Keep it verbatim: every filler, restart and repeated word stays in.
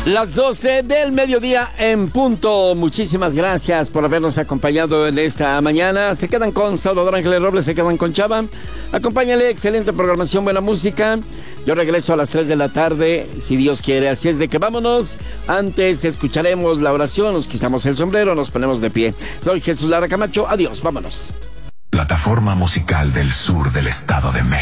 Las doce del mediodía en punto. Muchísimas gracias por habernos acompañado en esta mañana. Se quedan con Salvador Ángeles Robles, se quedan con Chava. Acompáñale, excelente programación, buena música. Yo regreso a las tres de la tarde, si Dios quiere. Así es de que vámonos. Antes escucharemos la oración, nos quitamos el sombrero, nos ponemos de pie. Soy Jesús Lara Camacho, adiós, vámonos. Plataforma musical del sur del Estado de México.